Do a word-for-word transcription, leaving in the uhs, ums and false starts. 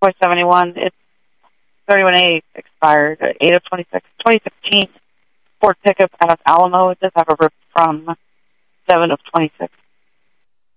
four seventy-one. It's thirty-one A expired, eight of twenty-six, twenty sixteen Ford pickup out of Alamo. It does have a rip from seven of twenty-six.